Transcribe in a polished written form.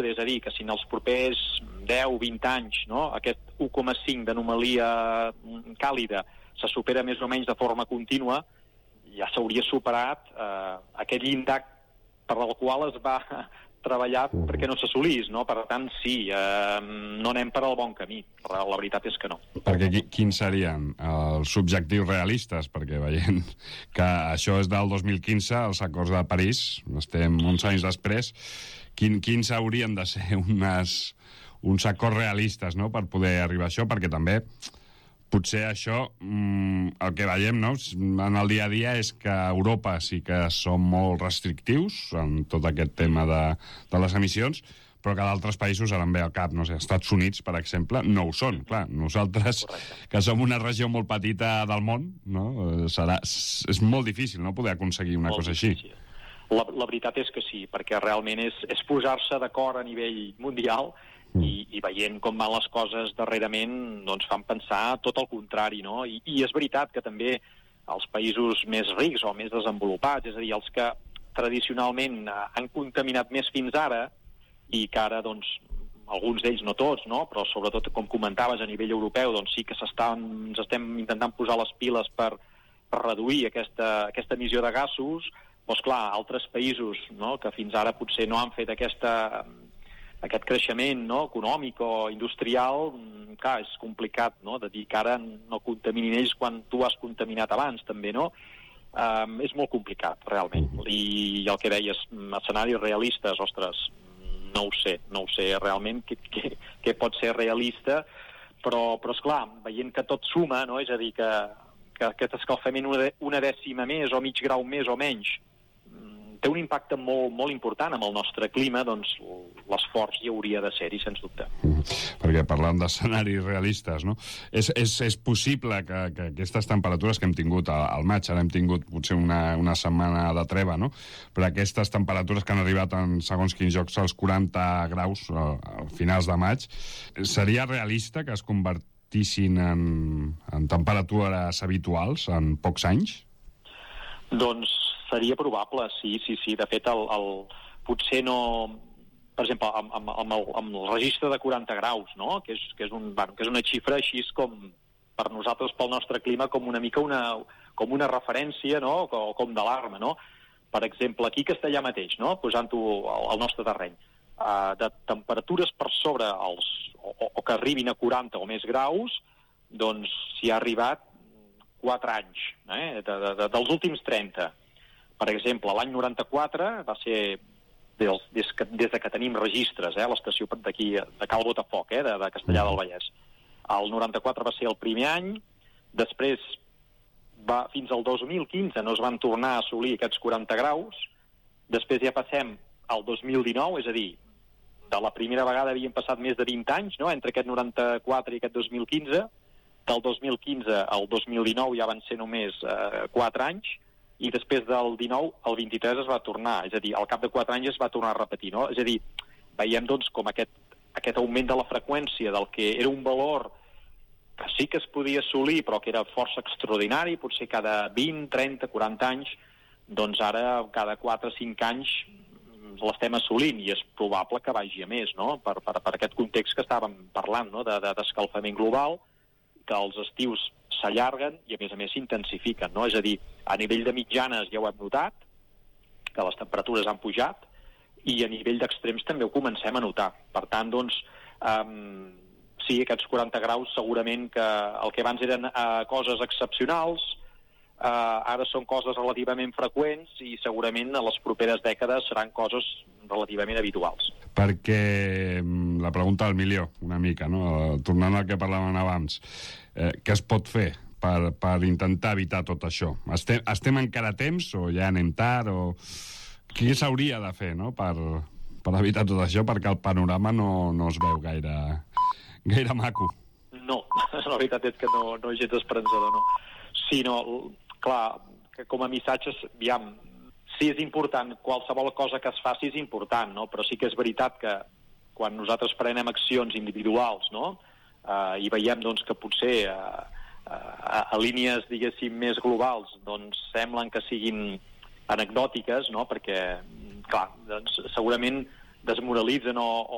és a dir, que si en els propers 10-20 anys, no, aquest 1,5 d'anomalia càlida se supera més o menys de forma contínua, ja s'hauria superat aquest llindar per al qual es va treballar perquè no s'assolís, no? Per tant, sí, no anem per al bon camí. La veritat és que no. Perquè quins serien els objectius realistes? Perquè veient que això és del 2015, els acords de París, estem uns anys després, quins haurien de ser uns acords realistes, no?, per poder arribar a això? Perquè també potser això, el que veiem, no?, en el dia a dia és que a Europa sí que són molt restrictius en tot aquest tema de les emissions, però que d'altres països ara em ve al cap, no sé, Estats Units, per exemple, no ho són. Clar, nosaltres, que som una regió molt petita del món, no?, és molt difícil, no?, poder aconseguir una cosa així. La veritat és que sí, perquè realment és posar-se d'acord a nivell mundial i veient com van les coses darrerament, doncs fan pensar tot el contrari, no? I és veritat que també els països més rics o més desenvolupats, és a dir, els que tradicionalment han contaminat més fins ara i que ara, doncs, alguns d'ells, no tots, no?, però sobretot, com comentaves, a nivell europeu, doncs sí que ens estem intentant posar les piles per reduir aquesta emissió de gasos. Doncs clar, altres països, no?, que fins ara potser no han fet aquest creixement, no?, econòmic o industrial, clar, és complicat, no?, de dir que ara no contaminin ells quan tu has contaminat abans, també, no? És molt complicat, realment. I el que deies, escenaris realistes, ostres, no ho sé realment què pot ser realista, però esclar, veient que tot suma, no?, és a dir, que aquest escalfament una dècima més o mig grau més o menys té un impacte molt, molt important amb el nostre clima, doncs l'esforç hi hauria de ser-hi, sens dubte. Perquè parlant d'escenaris realistes, no?, és possible que aquestes temperatures que hem tingut al maig, ara hem tingut potser una setmana de treva, no?, però aquestes temperatures que han arribat en segons quins llocs als 40 graus a finals de maig, seria realista que es convertissin en temperatures habituals en pocs anys? Doncs seria probable, sí. De fet, potser no... Per exemple, amb el registre de 40 graus, no?, que és una xifra així com, per nosaltres, pel nostre clima, com una mica com una referència, no?, o com d'alarma, no? Per exemple, aquí a Castellà mateix, no?, posant-ho al nostre terreny, de temperatures per sobre o que arribin a 40 o més graus, doncs s'hi ha arribat 4 anys, dels últims 30. Per exemple, l'any 94 va ser, des que tenim registres, l'estació d'aquí, de Cal Botafoc, de Castellà del Vallès. El 94 va ser el primer any, després fins al 2015 no es van tornar a assolir aquests 40 graus, després ja passem al 2019, és a dir, de la primera vegada havien passat més de 20 anys, no?, entre aquest 94 i aquest 2015, del 2015 al 2019 ja van ser només 4 anys, i després del 19 al 23 es va tornar, és a dir, al cap de 4 anys es va tornar a repetir, no? És a dir, veiem doncs com aquest augment de la freqüència del que era un valor que sí que es podia assolir però que era força extraordinari, potser cada 20, 30, 40 anys, doncs ara cada 4 o 5 anys l'estem assolint i és probable que vagi a més, no?, per aquest context que estàvem parlant, no?, d'escalfament global, que els estius s'allarguen i a més s'intensifiquen, no? És a dir, a nivell de mitjanes ja ho hem notat, que les temperatures han pujat, i a nivell d'extrems també ho comencem a notar. Per tant, doncs, sí, aquests 40 graus segurament que el que abans eren coses excepcionals, ara són coses relativament freqüents i segurament a les properes dècades seran coses relativament habituals. Perquè la pregunta del milió, una mica, no?, tornant al que parlàvem abans, què es pot fer per intentar evitar tot això? Estem encara a temps o ja anem tard? O què s'hauria de fer, no?, per evitar tot això, perquè el panorama no es veu gaire maco? No, la veritat és que no és gens esperançador, no. Sinó, clar, que com a missatges, aviam, sí, és important, qualsevol cosa que es faci és important, no? Però sí que és veritat que quan nosaltres prenem accions individuals, no?, i veiem doncs, que potser a línies, diguéssim, més globals, doncs semblen que siguin anecdòtiques, no?, perquè, clar, doncs, segurament desmoralitzen o